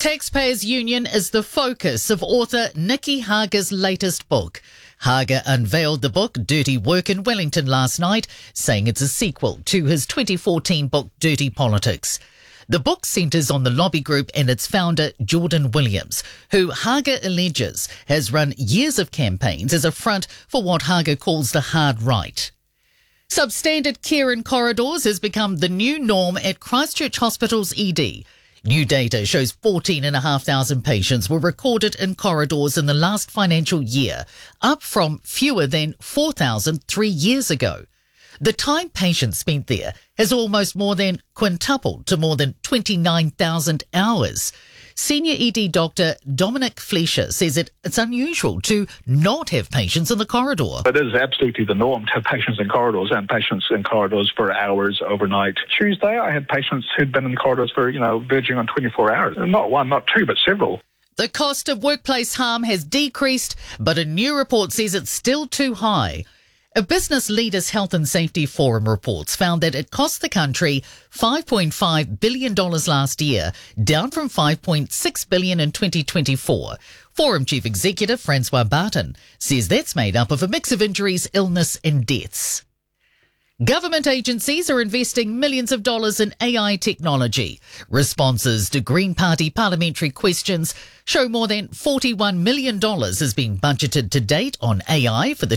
Taxpayers Union is the focus of author Nikki Hager's latest book. Hager unveiled the book Dirty Work in Wellington last night, saying it's a sequel to his 2014 book Dirty Politics. The book centres on the lobby group and its founder, Jordan Williams, who Hager alleges has run years of campaigns as a front for what Hager calls the hard right. Substandard care in corridors has become the new norm at Christchurch Hospital's ED. New data shows 14,500 patients were recorded in corridors in the last financial year, up from fewer than 4,000 3 years ago. The time patients spent there has almost more than quintupled to more than 29,000 hours. Senior ED doctor Dominic Fleischer says it's unusual to not have patients in the corridor. It is absolutely the norm to have patients in corridors and patients in corridors for hours overnight. Tuesday, I had patients who'd been in corridors for, verging on 24 hours. Not one, not two, but several. The cost of workplace harm has decreased, but a new report says it's still too high. A Business Leaders Health and Safety Forum reports found that it cost the country $5.5 billion last year, down from $5.6 billion in 2024. Forum Chief Executive Francois Barton says that's made up of a mix of injuries, illness and deaths. Government agencies are investing millions of dollars in AI technology. Responses to Green Party parliamentary questions show more than $41 million has been budgeted to date on AI for the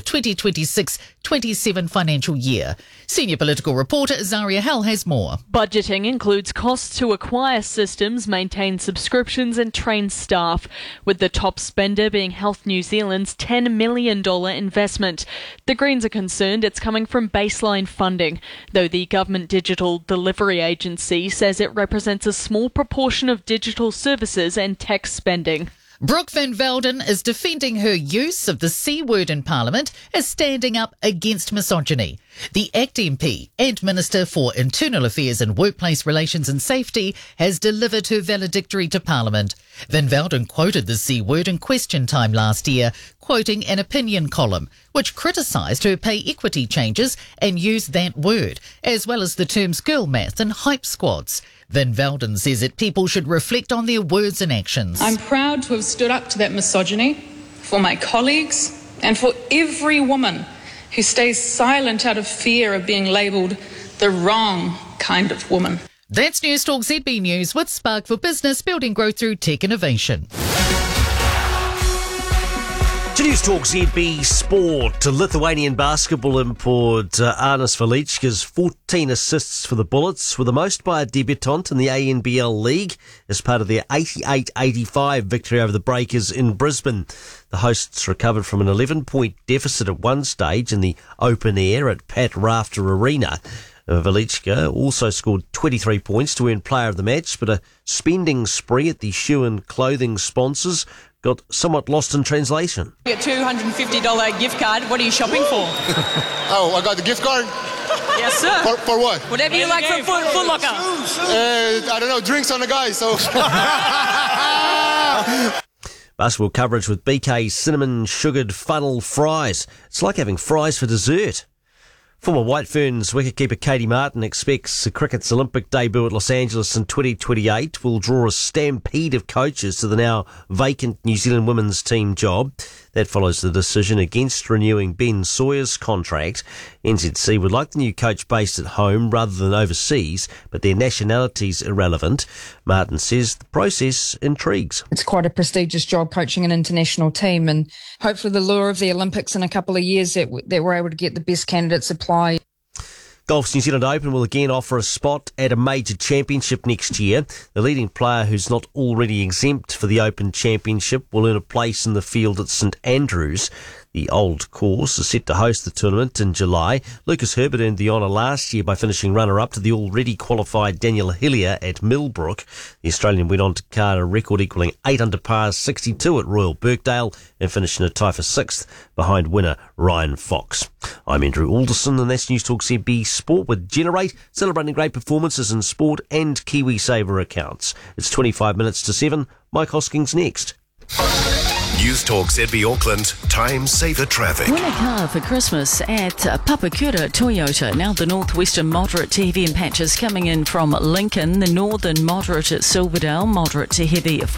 2026-27 financial year. Senior political reporter Zaria Hell has more. Budgeting includes costs to acquire systems, maintain subscriptions and train staff, with the top spender being Health New Zealand's $10 million investment. The Greens are concerned it's coming from baseline funding, though the Government Digital Delivery Agency says it represents a small proportion of digital services and tech spending. Brooke Van Velden is defending her use of the C word in Parliament as standing up against misogyny. The ACT MP and Minister for Internal Affairs and Workplace Relations and Safety has delivered her valedictory to Parliament. Van Velden quoted the C word in Question Time last year, quoting an opinion column which criticised her pay equity changes and used that word, as well as the terms girl math and hype squads. Van Velden says that people should reflect on their words and actions. I'm proud to have stood up to that misogyny for my colleagues and for every woman who stays silent out of fear of being labelled the wrong kind of woman. That's News Talk ZB News with Spark for Business, building growth through tech innovation. To News Talk ZB Sport, Lithuanian basketball import Arnas Velička's 14 assists for the Bullets were the most by a debutant in the ANBL League as part of their 88-85 victory over the Breakers in Brisbane. The hosts recovered from an 11-point deficit at one stage in the open air at Pat Rafter Arena. Velička also scored 23 points to earn player of the match, but a spending spree at the shoe and clothing sponsors got somewhat lost in translation. A $250 gift card. What are you shopping for? Oh, I got the gift card? Yes, sir. For what? Whatever you like from Foot Locker. I don't know, drinks on the guy, so... Basketball coverage with BK's cinnamon sugared funnel fries. It's like having fries for dessert. Former White Ferns wicketkeeper Katie Martin expects cricket's Olympic debut at Los Angeles in 2028 will draw a stampede of coaches to the now vacant New Zealand women's team job. That follows the decision against renewing Ben Sawyer's contract. NZC would like the new coach based at home rather than overseas, but their nationality's irrelevant. Martin says the process intrigues. It's quite a prestigious job coaching an international team, and hopefully the lure of the Olympics in a couple of years that we're able to get the best candidates apply. Golf's New Zealand Open will again offer a spot at a major championship next year. The leading player who's not already exempt for the Open Championship will earn a place in the field at St Andrews. The Old Course is set to host the tournament in July. Lucas Herbert earned the honour last year by finishing runner-up to the already qualified Daniel Hillier at Millbrook. The Australian went on to card a record equalling 8 under par 62 at Royal Birkdale and finished in a tie for 6th behind winner Ryan Fox. I'm Andrew Alderson and that's News Talk ZB Sport with Generate, celebrating great performances in sport and KiwiSaver accounts. It's 25 minutes to 7. Mike Hoskins next. News Talk ZB Auckland, time saver traffic. Win a car for Christmas at Papakura Toyota. Now the northwestern moderate to heavy in patches coming in from Lincoln, the northern moderate at Silverdale, moderate to heavy